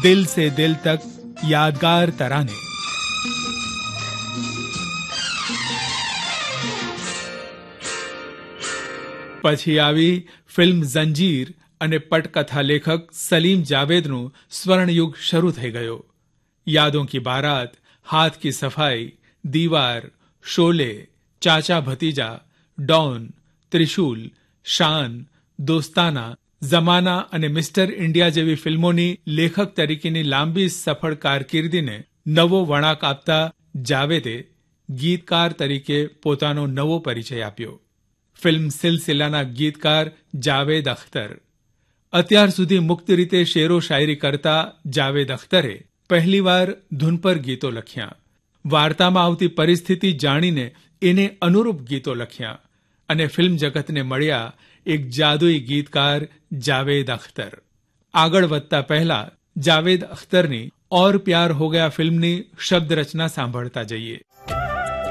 દિલ સે દિલ તક યાદગાર તરાને. પછી આવી ફિલ્મ ઝંજીર અને પટકથા લેખક સલીમ જાવેદનું સ્વર્ણયુગ શરૂ થઈ ગયો. યાદોં કી બારાત, હાથ કી સફાઈ, દીવાર, શોલે, ચાચા ભતીજા, ડોન, ત્રિશુલ, શાન, દોસ્તાના, ઝમાના અને મિસ્ટર ઇન્ડિયા જેવી ફિલ્મોની લેખક તરીકેની લાંબી સફળ કારકિર્દીને નવો વળાંક આપતા જાવેદે ગીતકાર તરીકે પોતાનો નવો પરિચય આપ્યો. ફિલ્મ સિલસિલાના ગીતકાર જાવેદ અખ્તર. અત્યાર સુધી મુક્ત રીતે શેરો શાયરી કરતા જાવેદ અખ્તરે પહેલીવાર ધૂન પર ગીતો લખ્યા. વાર્તામાં આવતી પરિસ્થિતિ જાણીને એને અનુરૂપ ગીતો લખ્યા અને ફિલ્મ જગતને મળ્યા એક જાદુઈ ગીતકાર જાવેદ અખ્તર. આગળ વધતા પહેલા જાવેદ અખ્તરની ઓર પ્યાર હો ગયા ફિલ્મની શબ્દ રચના સાંભળતા જઈએ.